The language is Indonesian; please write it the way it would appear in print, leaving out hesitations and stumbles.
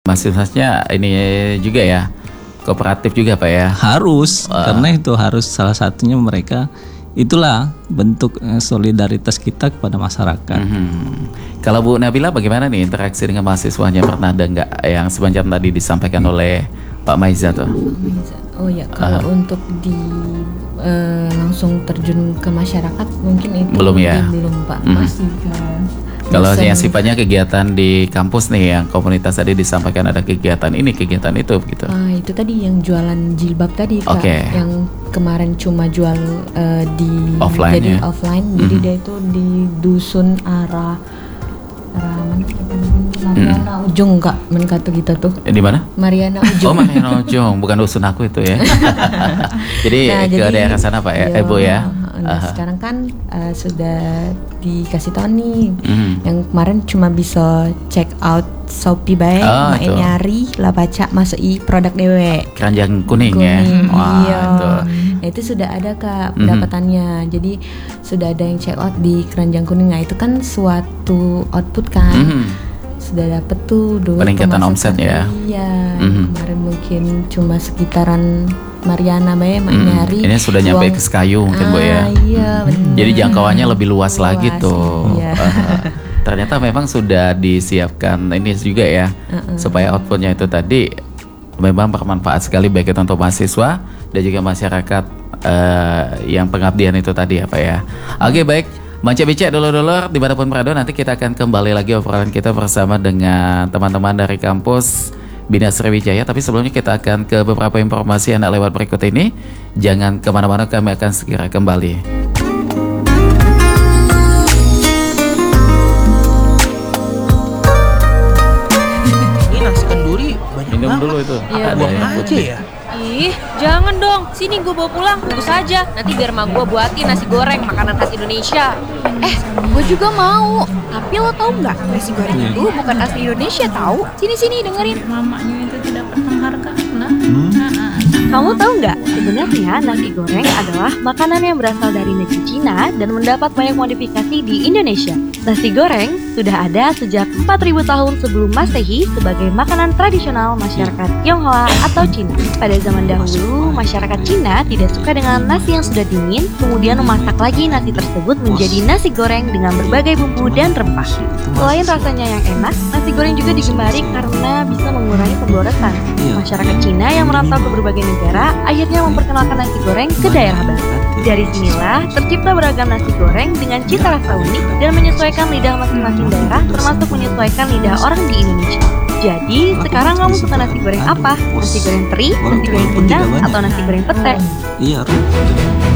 Mahasiswanya ini juga ya, kooperatif juga Pak ya. Harus, karena itu harus salah satunya mereka. Itulah bentuk solidaritas kita kepada masyarakat. Kalau Bu Nabila bagaimana nih interaksi dengan mahasiswanya? Pernah ada nggak yang semacam tadi disampaikan oleh Pak Maiza tuh? Oh ya, kalau untuk langsung terjun ke masyarakat mungkin itu belum ya? Belum Pak, masih ke kalau yang sifatnya kegiatan di kampus nih, yang komunitas tadi disampaikan ada kegiatan ini, kegiatan itu gitu. Itu tadi yang jualan jilbab tadi Kak, yang kemarin cuma jual di offline, jadi ya? offline, jadi dia itu di dusun arah Mariana Ujung Kak, menkatu kita tuh. Di mana? Mariana Ujung. Oh Mariana Ujung, bukan dusun aku itu ya. Jadi ke daerah sana Pak ya, Bu ya. Sekarang kan sudah dikasih tahu nih, yang kemarin cuma bisa check out Shopee baik, nyari lah baca masuk produk dewe. Keranjang kuning ya. Wah, iya. Nah itu sudah ada Kak pendapatannya. Jadi sudah ada yang check out di keranjang kuning. Nah itu kan suatu output kan. Sudah dapet tuh peningkatan omset ya. Iya. Kemarin mungkin cuma sekitaran Mariana Bae nyari. Ini sudah nyampe ke Sekayu mungkin Bu ya. Iya, benar. Jadi jangkauannya lebih luas lagi tuh. Iya. Ternyata memang sudah disiapkan ini juga ya, supaya outputnya itu tadi memang bermanfaat sekali baik itu untuk mahasiswa dan juga masyarakat yang pengabdian itu tadi ya Pak ya. Oke baik, Manca-Bica dulur-dulur dimanapun berada, nanti kita akan kembali lagi obrolan kita bersama dengan teman-teman dari kampus Bina Sriwijaya. Tapi sebelumnya kita akan ke beberapa informasi yang lewat berikut ini. Jangan kemana-mana, kami akan segera kembali. Minum dulu itu. Iya, ada yang putih. ya. Ih, jangan dong. Sini gue bawa pulang. Tunggu saja. Nanti biar mak gue buatin nasi goreng, makanan khas Indonesia. Gue juga mau. Tapi lo tau nggak, nasi goreng itu bukan asli Indonesia tahu. Sini dengerin. Mamanya itu tidak pernah harga. Kamu tahu nggak? Sebenarnya nasi goreng adalah makanan yang berasal dari negeri Cina dan mendapat banyak modifikasi di Indonesia. Nasi goreng sudah ada sejak 4.000 tahun sebelum Masehi sebagai makanan tradisional masyarakat Tionghoa atau Cina. Pada zaman dahulu, masyarakat Cina tidak suka dengan nasi yang sudah dingin, kemudian memasak lagi nasi tersebut menjadi nasi goreng dengan berbagai bumbu dan rempah. Selain rasanya yang enak, nasi goreng juga digemari karena bisa mengurangi pemborosan. Masyarakat Cina yang merantau ke berbagai negara akhirnya memperkenalkan nasi goreng ke daerah baru. Dari sinilah tercipta beragam nasi goreng dengan cita rasa unik dan menyesuaikan lidah masing-masing daerah, termasuk menyesuaikan lidah orang di Indonesia. Jadi sekarang kamu suka nasi goreng apa? Nasi goreng teri, nasi goreng pindang, atau nasi goreng pete? Iya.